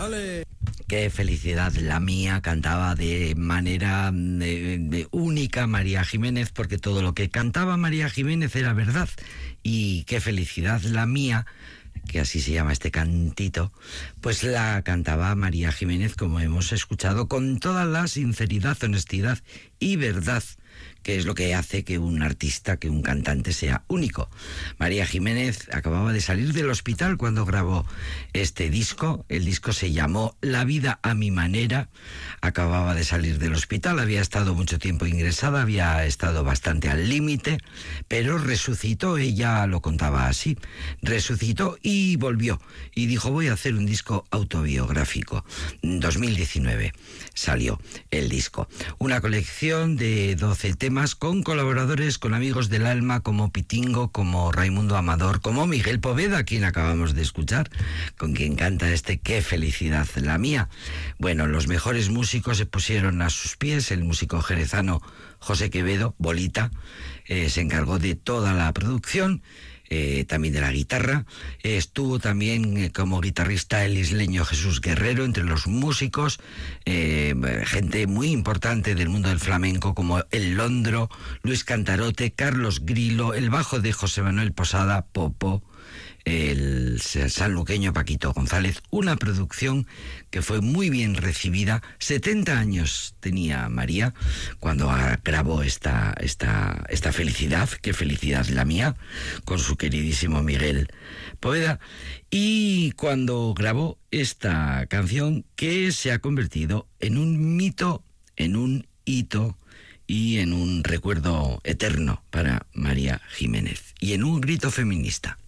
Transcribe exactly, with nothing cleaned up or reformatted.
¡Ale! Qué felicidad la mía, cantaba de manera de, de única María Jiménez, porque todo lo que cantaba María Jiménez era verdad. Y qué felicidad la mía, que así se llama este cantito, pues la cantaba María Jiménez, como hemos escuchado, con toda la sinceridad, honestidad y verdad, que es lo que hace que un artista, que un cantante sea único. María Jiménez acababa de salir del hospital cuando grabó este disco. El disco se llamó La vida a mi manera. Acababa de salir del hospital, había estado mucho tiempo ingresada, había estado bastante al límite, pero resucitó, ella lo contaba así, resucitó y volvió, y dijo: voy a hacer un disco autobiográfico. dos mil diecinueve salió el disco, una colección de doce temas con colaboradores, con amigos del alma como Pitingo, como Raimundo Amador, como Miguel Poveda, quien acabamos de escuchar, con quien canta este Qué felicidad la mía. Bueno, los mejores músicos se pusieron a sus pies. El músico jerezano José Quevedo, Bolita, eh, se encargó de toda la producción, eh, también de la guitarra. Eh, estuvo también eh, como guitarrista el isleño Jesús Guerrero entre los músicos, eh, gente muy importante del mundo del flamenco como El Londro, Luis Cantarote, Carlos Grilo, el bajo de José Manuel Posada, Popo, el sanluqueño Paquito González. Una producción que fue muy bien recibida. setenta años tenía María cuando grabó esta, esta, esta felicidad, qué felicidad la mía, con su queridísimo Miguel Poveda, y cuando grabó esta canción que se ha convertido en un mito, en un hito y en un recuerdo eterno para María Jiménez, y en un grito feminista.